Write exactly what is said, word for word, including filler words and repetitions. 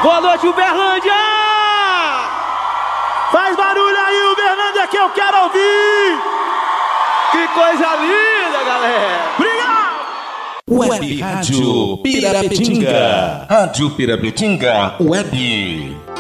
Boa noite, Uberlândia! Faz barulho aí, Uberlândia, que eu quero ouvir! Que coisa linda, galera! Obrigado! Web Rádio Pirapetinga. Rádio Pirapetinga Web.